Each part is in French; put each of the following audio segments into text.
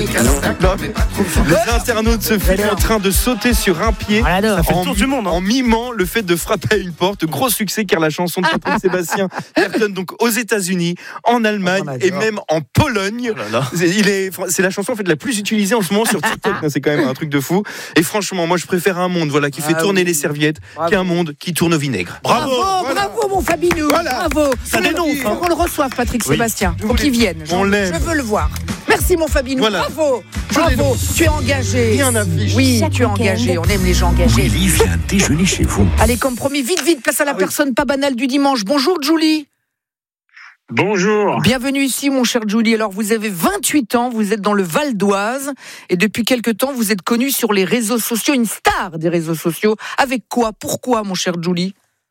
Non, les internautes se filment en train de sauter sur un pied Ça fait le tour du monde. en mimant le fait de frapper à une porte. Gros succès car la chanson de Patrick Sébastien cartonne donc aux États-Unis, en Allemagne et même en Pologne. C'est la chanson en fait la plus utilisée en ce moment sur TikTok. C'est quand même un truc de fou. Et franchement, moi je préfère un monde qui fait tourner les serviettes qu'un monde qui tourne au vinaigre. Bravo mon Fabinou. Bravo. Ça dénonce. Faut qu'on le reçoive, Patrick Sébastien. Faut qu'il vienne. On l'aime. Je veux le voir. Merci mon Fabinou. Bravo. Tu es engagé. Rien n'affiche. Oui, tu es engagé. On aime les gens engagés. Willy vient déjeuner chez vous. Allez, comme promis, vite, place à la personne pas banale du dimanche. Bonjour Julie. Bonjour. Bienvenue ici, mon cher Julie. Alors, vous avez 28 ans, vous êtes dans le Val d'Oise et depuis quelque temps, vous êtes connu sur les réseaux sociaux, une star des réseaux sociaux. Avec quoi ? Pourquoi, mon cher Julie ?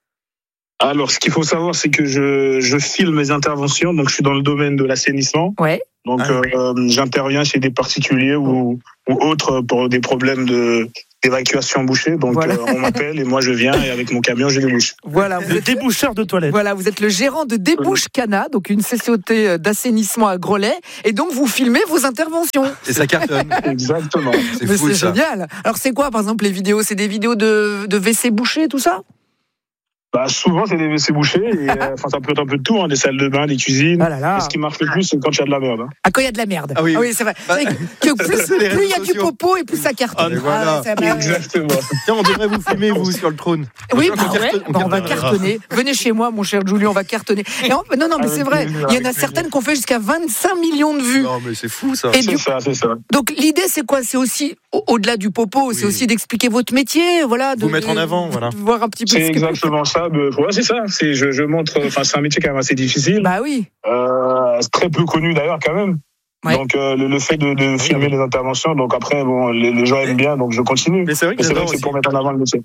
Alors, ce qu'il faut savoir, c'est que je filme mes interventions, donc je suis dans le domaine de l'assainissement. Ouais. Donc, j'interviens chez des particuliers ou autres pour des problèmes d'évacuation bouchée. Donc, on m'appelle et moi je viens et avec mon camion, je débouche. Voilà, vous Le êtes déboucheur de toilettes. Voilà, vous êtes le gérant de Débouche Cana, donc une CCOT d'assainissement à Grelais, et donc vous filmez vos interventions. Et ça cartonne. Exactement. C'est Mais fou c'est ça. génial. Alors c'est quoi, par exemple, les vidéos ? C'est des vidéos de WC bouchés, tout ça ? Bah, souvent, c'est des WC bouchés. Et, ça peut être un peu de tout, des salles de bain, des cuisines. Ah là là. Et ce qui marche le plus, c'est quand il y a de la merde. Ah, quand il y a de la merde. Ah oui. C'est vrai. C'est vrai que plus il y a du popo et plus ça cartonne. Voilà. Exactement. Tiens, on devrait vous filmer, vous, sur le trône. Oui, On on va cartonner. Venez chez moi, mon cher Julie, on va cartonner. Et non, mais c'est vrai. Il y en a certaines qui ont fait jusqu'à 25 millions de vues. Non, mais c'est fou ça. Et C'est ça. donc l'idée, c'est quoi ? C'est aussi, au-delà du popo, c'est aussi d'expliquer votre métier, voilà. Vous mettre en avant, voilà. De voir un petit peu C'est ce que... exactement ça. Ouais, c'est ça. Je montre. C'est un métier quand même assez difficile. Bah oui. C'est très peu connu d'ailleurs quand même. Ouais. Donc le fait de filmer les interventions, donc après les gens aiment bien, donc je continue. Mais c'est vrai que c'est j'adore c'est pour aussi. mettre en avant le métier.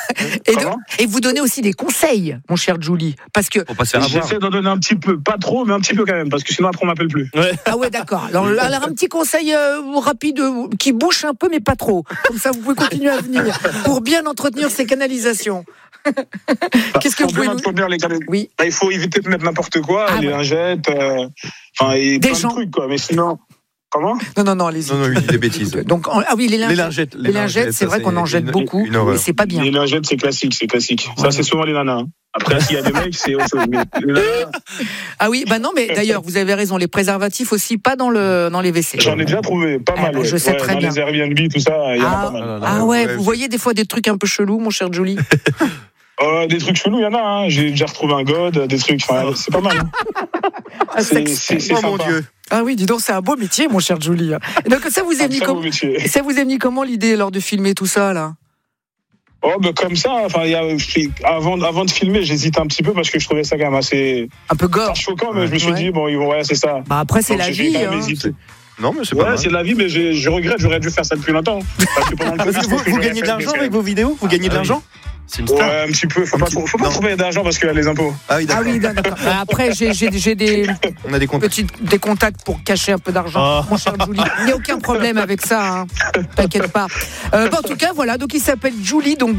Et vous donnez aussi des conseils, mon cher Julie, parce que Faut pas se faire avoir. J'essaie d'en donner un petit peu, pas trop, mais un petit peu quand même, parce que sinon après on m'appelle plus. ah ouais, d'accord. Alors un petit conseil rapide qui bouche un peu mais pas trop. Comme ça vous pouvez continuer à venir pour bien entretenir ces canalisations. Qu'est-ce que vous pouvez entretenir les canalisations. Oui. Il faut éviter de mettre n'importe quoi, les lingettes, et des plein gens. de trucs quoi. Mais sinon, comment ? Non, allez-y. Non, il dit des bêtises. Donc les lingettes. Les lingettes, c'est ça, vrai qu'on en jette beaucoup, une horreur. et c'est pas bien. Les lingettes, c'est classique. Ouais. Ça, c'est souvent les nanas. Après, s'il y a des mecs, c'est autre chose. Mais les nanas, Ah oui, bah non, mais d'ailleurs, vous avez raison, les préservatifs aussi, pas dans les WC. j'en ai déjà trouvé pas mal. Je sais très dans bien. les Airbnb, tout ça, il y en a pas mal. Ah ouais, vous voyez des fois des trucs un peu chelous, mon cher Julie. Des trucs chelous, il y en a. J'ai déjà retrouvé un god, des trucs. C'est pas mal. C'est Oh sympa. mon Dieu. Ah oui, dis donc, c'est un beau métier, mon cher Julie. Et donc ça vous est venu Très beau métier. ça vous est venu comment l'idée lors de filmer tout ça là ? Comme ça. Avant de filmer, j'hésitais un petit peu parce que je trouvais ça quand même assez Un peu gore. choquant, mais je me suis dit c'est ça. Bah après c'est Donc, la j'ai vie. quand même Hein. hésité. Non, mais c'est pas Ouais, mal. c'est la vie, mais je regrette, j'aurais dû faire ça depuis longtemps. Parce que pendant le Parce Covid, que je pense vous j'aurais gagnez de fait l'argent le avec vos vidéos ? Vous gagnez de l'argent ? C'est une Ouais, star. un petit peu. Faut pas trouver d'argent parce qu'il y a les impôts. Ah oui, Ah d'accord. oui, d'accord. Bah, après j'ai On a des comptes. des contacts pour cacher un peu d'argent, mon cher Julie. Il n'y a aucun problème avec ça, hein. T'inquiète pas. En tout cas, voilà, donc il s'appelle Julie, donc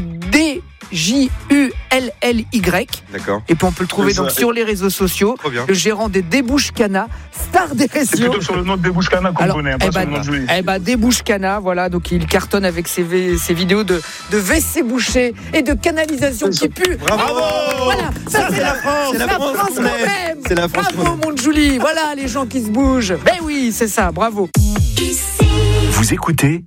DJULLY. D'accord. Et puis on peut le trouver donc sur les réseaux sociaux. Trop bien. Le gérant des Débouche Cana, star des C'est réseaux. plutôt sur le nom de Débouche Cana qu'on Alors, connaît, pas sur le nom de Julie. Débouche Cana, voilà, donc il cartonne avec ses vidéos de WC bouché et de canalisation qui pue. Bravo. Voilà, ça c'est la France, C'est la France qu'on qu'on aime. aime. C'est la France qu'on Bravo mon Julie, voilà les gens qui se bougent. Ben oui, c'est ça, bravo. Vous écoutez